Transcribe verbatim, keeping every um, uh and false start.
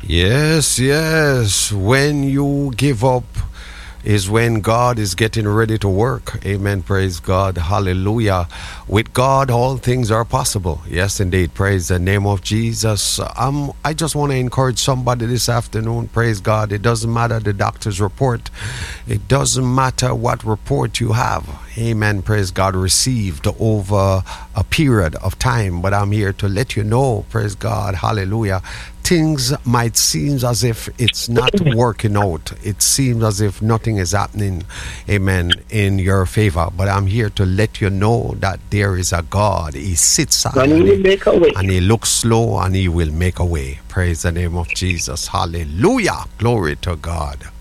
Yes, yes. When you give up is when God is getting ready to work. Amen. Praise God. Hallelujah. With God, all things are possible. Yes, indeed. Praise the name of Jesus. Um, I just want to encourage somebody this afternoon. Praise God. It doesn't matter the doctor's report. It doesn't matter what report you have. Amen. Praise God. Received over a period of time. But I'm here to let you know, praise God. Hallelujah. Things might seem as if it's not working out. It seems as if nothing is happening, amen, in your favor. But I'm here to let you know that there is a God. He sits high and, and, he, and he looks slow and he will make a way. Praise the name of Jesus. Hallelujah. Glory to God.